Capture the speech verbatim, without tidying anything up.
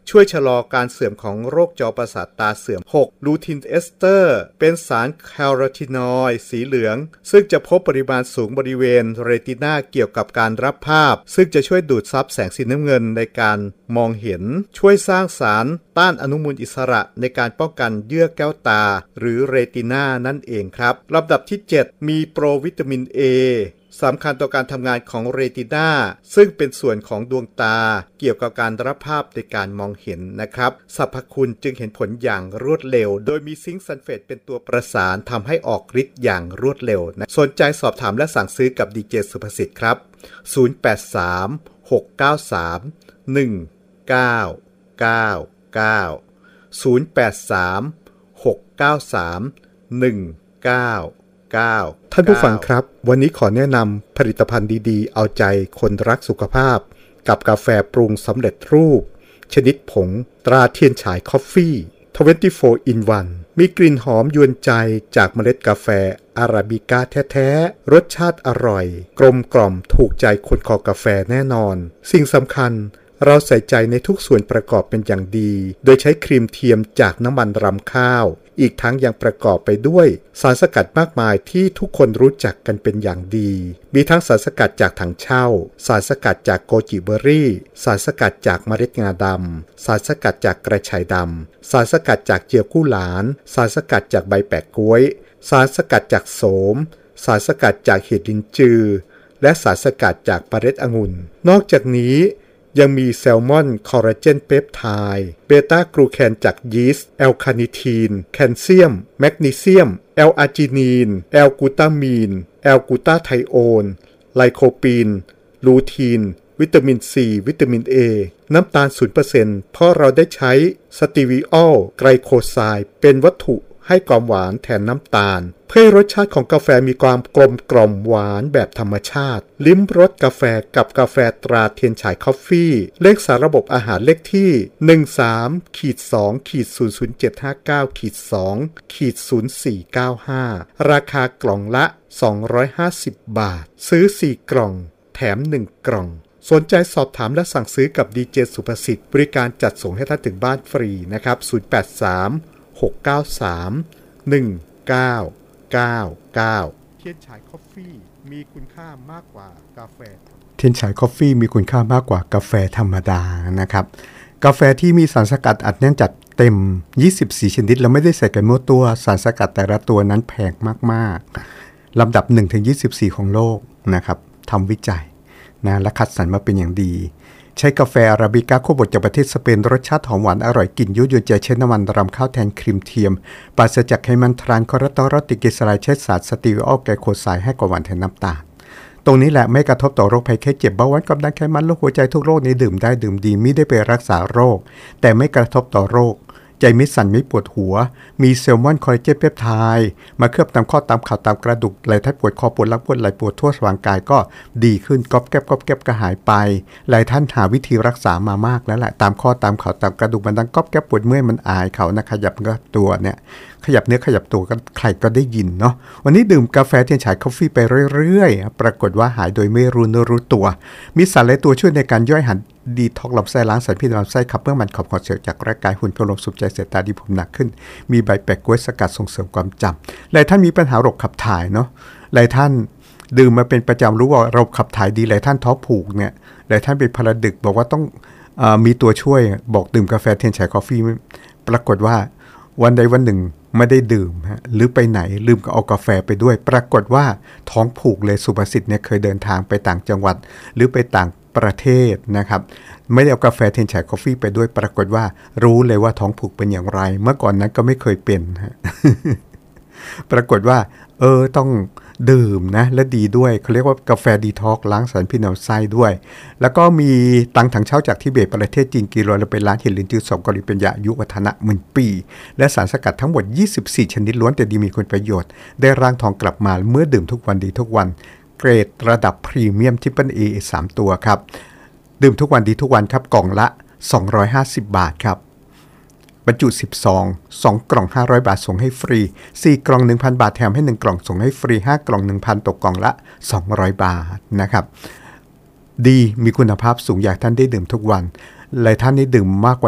ช่วยชะลอการเสื่อมของโรคจอประสาทตาเสื่อม หก. ลูทินเอสเตอร์เป็นสารแคโรทีนอยด์สีเหลืองซึ่งจะพบปริมาณสูงบริเวณเรตินาเกี่ยวกับการรับภาพซึ่งจะช่วยดูดซับแสงสีน้ำเงินในการมองเห็นช่วยสร้างสารต้านอนุมูลอิสระในการป้องกันเยื่อแก้วตาหรือเรตินานั่นเองครับลำดับที่ เจ็ด มีโปรวิตามิน Aสำคัญต่อการทำงานของเรตินาซึ่งเป็นส่วนของดวงตาเกี่ยวกับการรับภาพในการมองเห็นนะครับสรรพคุณจึงเห็นผลอย่างรวดเร็วโดยมีซิงค์ซัลเฟตเป็นตัวประสานทำให้ออกฤทธิ์อย่างรวดเร็วนะสนใจสอบถามและสั่งซื้อกับดีเจสุภสิทธิ์ครับศูนย์ แปด สาม หก เก้า สาม หนึ่ง เก้า เก้า เก้า ศูนย์ แปด สาม หก เก้า สาม หนึ่ง เก้า เก้า ท่านผู้ฟังครับวันนี้ขอแนะนำผลิตภัณฑ์ดีๆเอาใจคนรักสุขภาพกับกาแฟปรุงสำเร็จรูปชนิดผงตราเทียนฉายคอฟฟี่ยี่สิบสี่ in วันมีกลิ่นหอมยวนใจจากเมล็ดกาแฟอาราบิก้าแท้ๆรสชาติอร่อยกลมกล่อมถูกใจคนคอกาแฟแน่นอนสิ่งสำคัญเราใส่ใจในทุกส่วนประกอบเป็นอย่างดีโดยใช้ครีมเทียมจากน้ำมันรำข้าวอีกทั้งยังประกอบไปด้วยสารสกัดมากมายที่ทุกคนรู้จักกันเป็นอย่างดีมีทั้งสารสกัดจากถังเช่าสารสกัดจากโกจิเบอร์รี่สารสกัดจากเมล็ดงาดำสารสกัดจากกระชายดำสารสกัดจากเจียวกู้หลานสารสกัดจากใบแปะก๊วยสารสกัดจากโสมสารสกัดจากเห็ดลินจือและสารสกัดจากเมล็ดองุ่นนอกจากนี้ยังมีแซลมอนคอลลาเจนเปปไทด์เบต้ากลูแคนจากยีสต์แอลคาเนทีนแคลเซียมแมกนีเซียมแอลอาร์จินีนแอลกลูตามีนแอลกลูตาไทโอนไลโคปีนลูทีนวิตามินซีวิตามิน A น้ำตาล ศูนย์เปอร์เซ็นต์ เพราะเราได้ใช้สตีวิออลไกลโคไซด์เป็นวัตถุให้ความหวานแทนน้ำตาลเพื่อให้รสชาติของกาแฟมีความกลมกล่อมหวานแบบธรรมชาติลิ้มรสกาแฟกับกาแฟตราเทียนฉายคอฟฟี่เลขสารระบบอาหารเลขที่ หนึ่ง สาม สอง ศูนย์ ศูนย์ เจ็ด ห้า เก้า สอง ศูนย์ สี่ เก้า ห้า ราคากล่องละสองร้อยห้าสิบบาทซื้อสี่กล่องแถมหนึ่งกล่องสนใจสอบถามและสั่งซื้อกับดีเจสุภสิทธิ์บริการจัดส่งให้ท่านถึงบ้านฟรีนะครับศูนย์ แปด สาม หก เก้า สาม หนึ่ง เก้า เก้า เก้าเทียนฉายคอฟฟี่มีคุณค่ามากกว่ากาแฟเทียนฉายคอฟฟี่มีคุณค่ามากกว่ากาแฟธรรมดานะครับกาแฟที่มีสารสกัดอัดแน่นจัดเต็มยี่สิบสี่ชนิดแล้วไม่ได้ใส่กันมั่วตัวสารสกัดแต่ละตัวนั้นแพงมากๆลำดับ หนึ่งถึงยี่สิบสี่ ของโลกนะครับทำวิจัยนะและคัดสรรมาเป็นอย่างดีใช้กาแฟอาราบิก้าคั่วบดจากประเทศสเปนรสชาติหอมหวานอร่อยกลิ่นยั่วยวนใจใช้น้ำมันรำข้าวแทนครีมเทียมปราศจากไขมันทรานคอเลสเตอรอลติกลีเซอไรด์ใช้สารสตีวิออลไกลโคไซด์ให้ความหวานแทนน้ำตาลตรงนี้แหละไม่กระทบต่อโรคภัยแค่เจ็บเบาหวานความดันไขมันโรคหัวใจทุกโรคนี้ดื่มได้ดื่มดีไม่ได้ไปรักษาโรคแต่ไม่กระทบต่อโรคใจไม่สั่นไม่ปวดหัวมีแซลมอนคอลลาเจนเปปไทด์มาเคลือบตามข้อตามเข่าตามกระดูกไหล่ท้ายปวดคอปวดหลังปวดไหล่ปวดทั่วร่างกายก็ดีขึ้นก๊อบแก๊บก๊อบแก๊บก็หายไปหลายท่านหาวิธีรักษามามากแล้วแหละตามข้อตามเข่าตามกระดูกมันดังก๊อบแก๊บปวดเมื่อยมันอายเขานะขยับก็ตัวเนี่ยขยับเนื้อขยับตัวก็ใครก็ได้ยินเนาะวันนี้ดื่มกาแฟเทียนฉายคอฟฟี่ไปเรื่อยๆปรากฏว่าหายโดยไม่รู้เนื้อรู้ตัวมีสารหลายตัวช่วยในการย่อยอาหารดีท็อกลำไส้ล้างสารพิษลำไส้ขับเมื่อมันขับขอดเสียจากร่างกายหุ่นเพื่อลมสุขใจเสียตาดีผมหนักขึ้นมีใบแปะก๊วยสกัดส่งเสริมความจำหลายท่านมีปัญหาระบบขับถ่ายเนาะหลายท่านดื่มมาเป็นประจำรู้ว่าระบบขับถ่ายดีหลายท่านท้องผูกเนี่ยหลายท่านเป็นพลดึกบอกว่าต้องเอ่อมีตัวช่วยบอกดื่มกาแฟเทียนฉายคอฟฟี่ปรากฏว่าวันใดวันหนึ่งไม่ได้ดื่มฮะหรือไปไหนลืมก็เอากาแฟไปด้วยปรากฏว่าท้องผูกเลยสุภสิทธิ์เนี่ยเคยเดินทางไปต่างจังหวัดหรือไปต่างประเทศนะครับไม่ได้เอากาแฟเทียนฉายคอฟฟี่ไปด้วยปรากฏว่ารู้เลยว่าท้องผูกเป็นอย่างไรเมื่อก่อนนั้นก็ไม่เคยเป็นฮะ ปรากฏว่าเออต้องดื่มนะและดีด้วยเขาเรียกว่ากาแฟดีท็อกล้างสารพิษลำไส้ด้วยแล้วก็มีตังถังเช่าจากทิเบตประเทศจีนกิโลละเป็นล้านเห็ดลินจือสองกอริเป็นยาอายุวัฒนะหมื่นปีและสารสกัดทั้งหมดยี่สิบสี่ชนิดล้วนแต่ดีมีคุณประโยชน์ได้ร่างทองกลับมาเมื่อดื่มทุกวันดีทุกวันเกรดระดับพรีเมียมทิปเปิลเอสามตัวครับดื่มทุกวันดีทุกวันครับกล่องละสองร้อยห้าสิบบาทครับบรรจุสิบซองสองกล่องห้าร้อยบาทส่งให้ฟรีสี่กล่อง หนึ่งพัน บาทแถมให้หนึ่งกล่องส่งให้ฟรีห้ากล่อง หนึ่งพัน ตกกล่องละสองร้อยบาทนะครับดีมีคุณภาพสูงอยากท่านได้ดื่มทุกวันหลายท่านได้ดื่มมากกว่า